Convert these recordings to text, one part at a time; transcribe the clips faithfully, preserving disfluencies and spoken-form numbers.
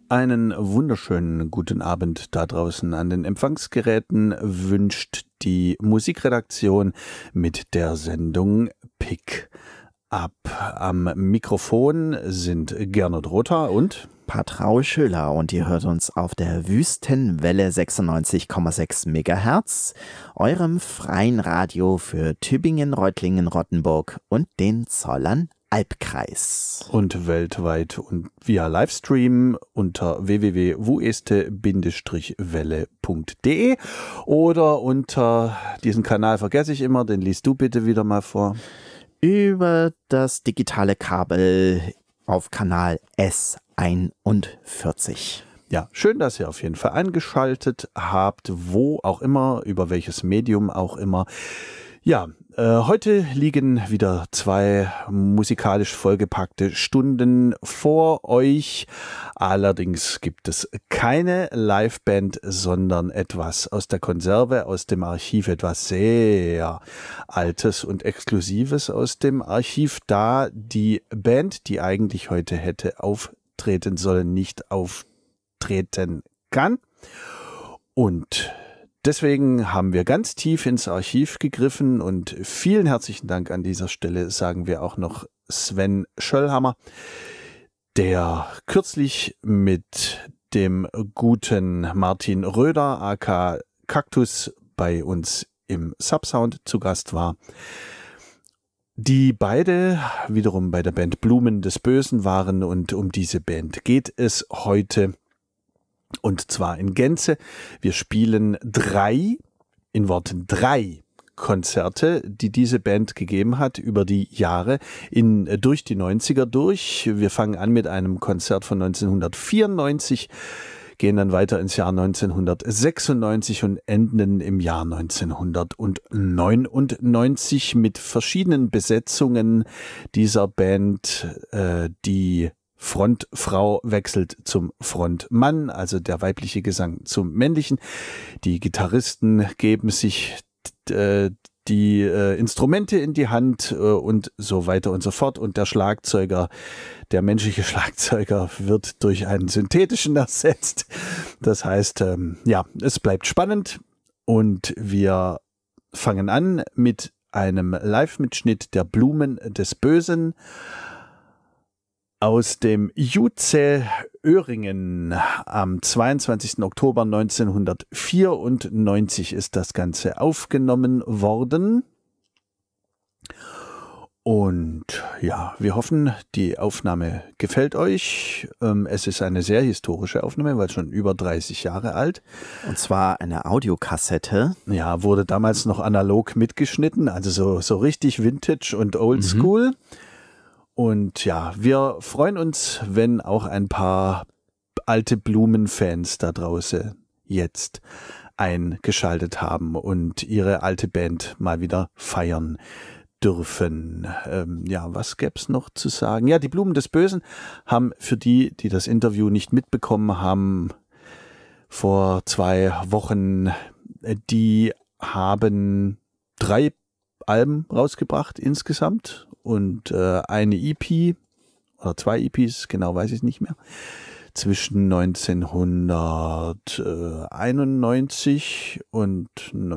Einen wunderschönen guten Abend da draußen an den Empfangsgeräten wünscht die Musikredaktion mit der Sendung Pick Up. Am Mikrofon sind Gernot Rother und Patrau Schöler und ihr hört uns auf der Wüstenwelle sechsundneunzig Komma sechs Megahertz, eurem freien Radio für Tübingen, Reutlingen, Rottenburg und den Zollern Albkreis. Und weltweit und via Livestream unter w w w punkt wueste Welle punkt de oder unter diesen Kanal vergesse ich immer, den liest du bitte wieder mal vor. Über das digitale Kabel auf Kanal S einundvierzig. Ja, schön, dass ihr auf jeden Fall eingeschaltet habt, wo auch immer, über welches Medium auch immer. Ja, äh, heute liegen wieder zwei musikalisch vollgepackte Stunden vor euch. Allerdings gibt es keine Liveband, sondern etwas aus der Konserve, aus dem Archiv, etwas sehr Altes und Exklusives aus dem Archiv, da die Band, die eigentlich heute hätte auftreten sollen, nicht auftreten kann. Und deswegen haben wir ganz tief ins Archiv gegriffen und vielen herzlichen Dank an dieser Stelle sagen wir auch noch Sven Schöllhammer, der kürzlich mit dem guten Martin Röder aka Kaktus bei uns im Subsound zu Gast war. Die beide wiederum bei der Band Blumen des Bösen waren und um diese Band geht es heute. Und zwar in Gänze. Wir spielen drei, in Worten drei Konzerte, die diese Band gegeben hat über die Jahre in, durch die neunziger durch. Wir fangen an mit einem Konzert von neunzehnhundertvierundneunzig, gehen dann weiter ins Jahr neunzehnhundertsechsundneunzig und enden im Jahr neunzehnhundertneunundneunzig mit verschiedenen Besetzungen dieser Band, äh, die Frontfrau wechselt zum Frontmann, also der weibliche Gesang zum männlichen. Die Gitarristen geben sich äh, die äh, Instrumente in die Hand äh, und so weiter und so fort. Und der Schlagzeuger, der menschliche Schlagzeuger wird durch einen synthetischen ersetzt. Das heißt, ähm, ja, es bleibt spannend und wir fangen an mit einem Live-Mitschnitt der Blumen des Bösen. Aus dem J U Z E Öhringen am zweiundzwanzigsten Oktober neunzehnhundertvierundneunzig ist das Ganze aufgenommen worden. Und ja, wir hoffen, die Aufnahme gefällt euch. Es ist eine sehr historische Aufnahme, weil schon über dreißig Jahre alt. Und zwar eine Audiokassette. Ja, wurde damals noch analog mitgeschnitten, also so, so richtig Vintage und Oldschool. Mhm. Und ja, wir freuen uns, wenn auch ein paar alte Blumen-Fans da draußen jetzt eingeschaltet haben und ihre alte Band mal wieder feiern dürfen. Ähm, ja, was gäb's noch zu sagen? Ja, die Blumen des Bösen haben für die, die das Interview nicht mitbekommen haben, vor zwei Wochen, die haben drei Alben rausgebracht insgesamt. Und äh, eine E P oder zwei E Ps, genau weiß ich nicht mehr, zwischen neunzehnhunderteinundneunzig und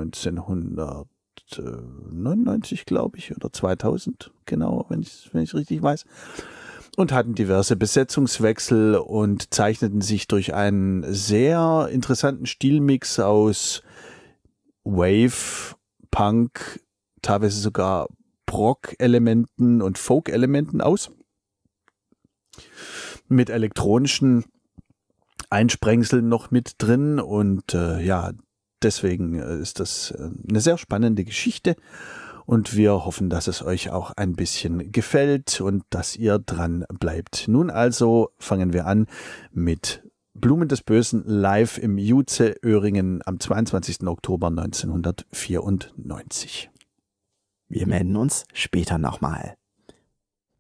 neunzehnhundertneunundneunzig, glaube ich, oder zweitausend, genau, wenn ich wenn ich richtig weiß. Und hatten diverse Besetzungswechsel und zeichneten sich durch einen sehr interessanten Stilmix aus Wave, Punk, teilweise sogar Rock-Elementen und Folk-Elementen aus. Mit elektronischen Einsprengseln noch mit drin. Und äh, ja, deswegen ist das äh, eine sehr spannende Geschichte. Und wir hoffen, dass es euch auch ein bisschen gefällt und dass ihr dran bleibt. Nun also fangen wir an mit Blumen des Bösen live im J U Z E Öhringen am zweiundzwanzigsten Oktober neunzehnhundertvierundneunzig. Wir melden uns später nochmal.